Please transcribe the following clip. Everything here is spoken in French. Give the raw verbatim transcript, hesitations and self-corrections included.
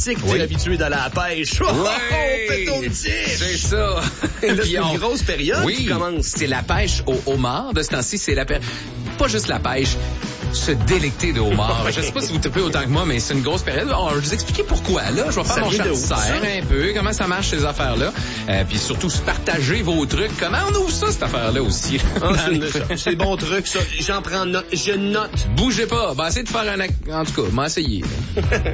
Tu Oui. es habitué d'aller à la pêche. Oh, Ouais. oh, péton de tige. C'est ça. Là, Puis c'est on- une grosse période oui, qui commence. c'est la pêche au homard. De ce temps-ci, c'est la pêche. Pas juste la pêche, se délecter de homard. Je sais pas si vous tripez autant que moi, mais c'est une grosse période. On va vous expliquer pourquoi, là. Je vais faire Ça mon vient de où, chartière ça? un peu, comment ça marche, ces affaires-là. Euh, puis surtout, se partager vos trucs. Comment on ouvre ça, cette affaire-là aussi? Ah, c'est une- c'est bon truc, ça. J'en prends note. Je note. Bougez pas. Ben, essayez de faire un... ac- En tout cas, m'en essayer.